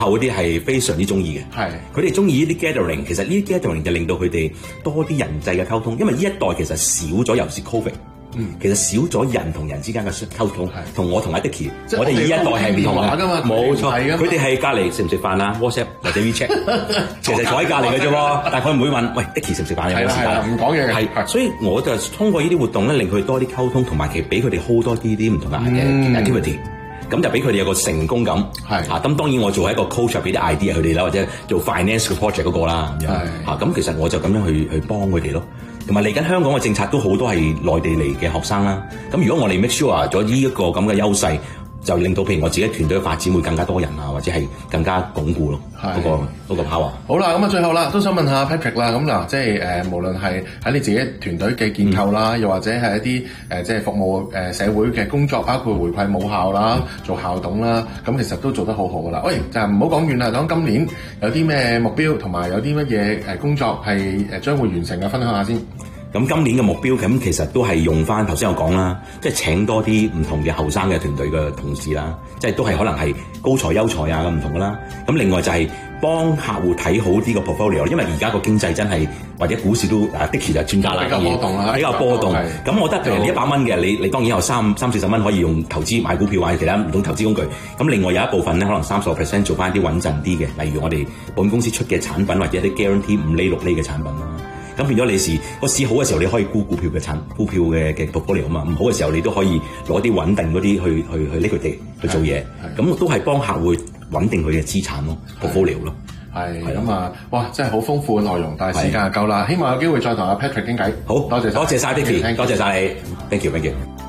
後嗰啲係非常之中意嘅，佢哋中意呢啲 gathering， 其實呢啲 gathering 就令到佢哋多啲人際嘅溝通，因為呢一代其實少咗，尤其是 Covid，其實少咗人同人之間嘅溝通，同我同阿 Dicky， 我哋呢一代係唔同嘅，冇錯，佢哋係隔離食唔食飯啊 ，WhatsApp 或者 WeChat， 其實坐喺隔離嘅啫喎，但係佢唔會問，喂 Dicky 食唔食飯有冇時間？ 唔講嘢嘅， 所以我就通過呢啲活動咧，令佢哋多啲溝通，同埋其實俾佢哋 hold 多啲唔同嘅 activity。咁就俾佢哋有個成功感，咁當然我做一個 coach 俾啲 idea 佢哋啦，或者做 finance 嘅 project 嗰個啦，咁其實我就咁樣去幫佢哋咯。同埋嚟緊香港嘅政策都好多係內地嚟嘅學生啦。咁如果我哋 make sure 咗呢一個咁嘅優勢，就令到譬如我自己團隊嘅發展會更加多人啊，或者係更加鞏固咯，嗰個 power。 好啦，咁啊最後啦，都想問下 Patrick 啦，咁嗱，即係無論係喺你自己團隊嘅建構啦，又或者係一啲即係服務社會嘅工作，包括回饋母校啦、做校董啦，咁其實都做得好好噶啦。喂，就唔好講遠啦，講今年有啲咩目標，同埋有啲乜嘢工作係將會完成嘅，分享下先。 咁今年嘅目標咁其實都係用翻頭先我講啦，即係請多啲唔同嘅後生嘅團隊嘅同事啦，即係都係可能係高才優才啊咁唔同噶啦。咁另外就係幫客戶睇好啲個 portfolio， 因為而家個經濟真係或者股市都Dicky就專家啦， 比較波動啦， 比較波動。咁我覺得譬如你100蚊嘅，你當然有30-40蚊可以用投資買股票或者其他唔同投資工具。咁另外有一部分咧，可能30% 做翻啲穩陣啲嘅，例如我哋保險公司出嘅產品或者啲 guarantee 5厘6厘嘅產品啦。咁變咗你個市好嘅時候，你可以沽股票嘅 portfolio 啊嘛，唔好嘅時候你都可以攞啲穩定嗰啲去拎佢哋去做嘢，咁都係幫客戶穩定佢嘅資產咯 portfolio 咯。 係咁啊！哇，真係好豐富嘅內容，但係時間就夠啦。希望有機會再同阿 Patrick 傾偈。 好，多謝晒 Dicky， 多謝晒你 ，thank you。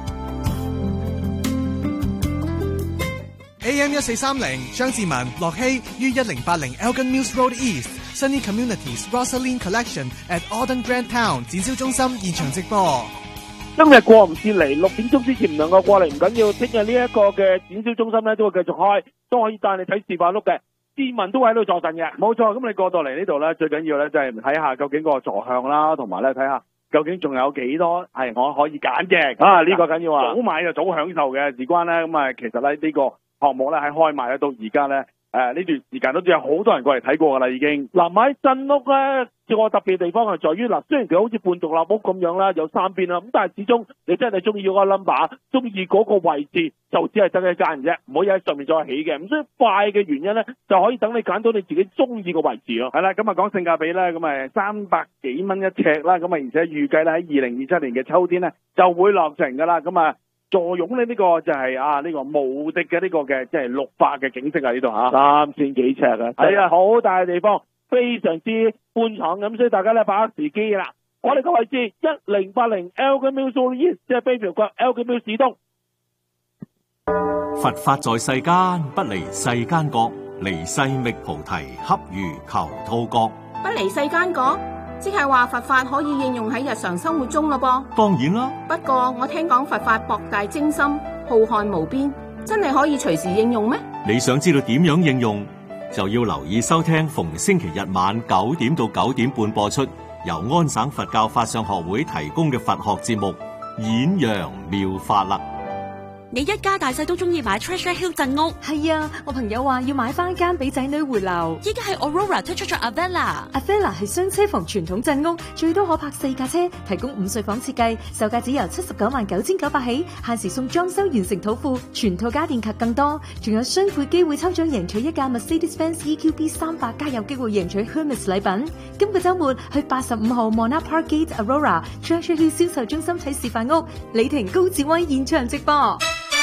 AM 1430張志文、樂希於1080 Elgin Mills Road East。Sunny Communities Rosaline Collection at Auden Grand Town 展銷中心現場直播。 今日過唔切嚟，6點鐘之前唔能夠過嚟唔緊要，聽日呢一個嘅展銷中心咧都會繼續開，都可以帶你睇示範屋嘅。市民都喺度坐陣嘅，冇錯。咁你過到嚟呢度咧，最緊要咧就係睇下究竟個座向啦，同埋咧睇下究竟仲有幾多係我可以揀嘅。啊，呢個緊要啊！早買就早享受嘅，事關咧咁啊，其實咧呢個項目咧喺開賣咧到而家咧。呢段時間都有好多人過嚟睇過㗎啦，已經。嗱，買鎮屋咧，個特別地方係在於嗱，雖然佢好似半獨立屋咁樣啦，有3邊啦，咁但係始終你真係中意嗰個 number， 中意嗰個位置，就只係得一間啫，唔可以喺上面再起嘅。咁所以快嘅原因咧，就可以等你揀到你自己中意嘅位置咯。係啦，咁啊講性價比咧，咁啊300幾蚊一尺啦，咁啊而且預計咧喺2027年嘅秋天咧就會落成㗎啦，咁啊。坐擁呢個就係呢個無敵嘅呢個嘅即係綠化嘅景色啊！呢度3000幾尺啊，係啊，好大嘅地方，非常之寬敞咁，所以大家咧把握時機啦。我哋個位置1080 Elgin Mills Road East，即係 Bayview 角 Elgin Mills 市東。 佛法在世間，不離世間覺，離世覓菩提，恰如求兔角。 不離世間覺。即係話佛法可以應用喺日常生活中咯噃。 當然啦。 不過我聽講佛法博大精深，浩瀚無邊，真係可以隨時應用咩？ 你想知道點樣應用，就要留意收聽逢星期日晚9點到9點半播出，由安省佛教法相學會提供嘅佛學節目《演揚妙法》啦。 你一家大細都中意買 Treasure Hill 鎮屋。係啊，我朋友話要買翻間俾仔女回流。依家係 Aurora 推出咗 Avella 係雙車房傳統鎮屋，最多可泊4架車，提供5睡房設計，售價只由799900起，限時送裝修完成土庫，全套家電及更多，仲有雙倍機會抽獎贏取一架 Mercedes-Benz EQB 300加，有機會贏取 Hermes 禮品。今個週末去85號 Monarch Park Gate Aurora Treasure Hill 銷售中心睇示範屋，李婷高志威現場直播。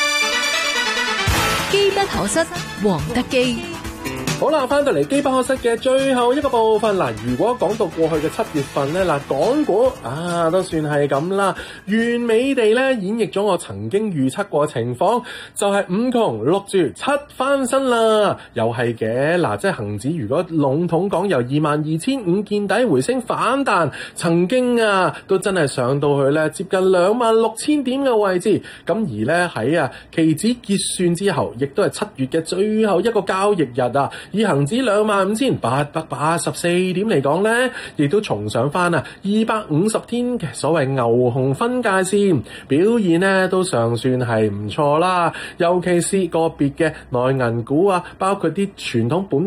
機不可失，黃德基。 好啦，翻到嚟機不可失嘅最後一個部分嗱，如果講到過去嘅7月份咧，嗱，港股都算係咁啦，完美地咧演繹咗我曾經預測過嘅情況，就係5窮6絕7翻身啦，又係嘅嗱，即係恒指如果籠統講由22,500見底回升反彈，曾經都真係上到去咧接近26,000點嘅位置，咁而咧喺期指結算之後，亦都係7月嘅最後一個交易日以恒指25,884點嚟講咧，亦都重上翻250天嘅所謂牛熊分界線，表現咧都尚算係唔錯啦。尤其是個別嘅內銀股包括啲傳統本